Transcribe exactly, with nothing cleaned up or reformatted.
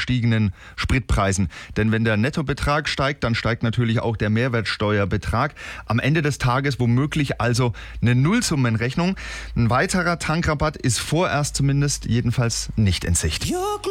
gestiegenen Spritpreisen. Denn wenn der Nettobetrag steigt, dann steigt natürlich auch der Mehrwertsteuerbetrag. Am Ende des Tages womöglich also eine Nullsummenrechnung. Ein weiterer Tankrabatt ist vorerst zumindest jedenfalls nicht in Sicht.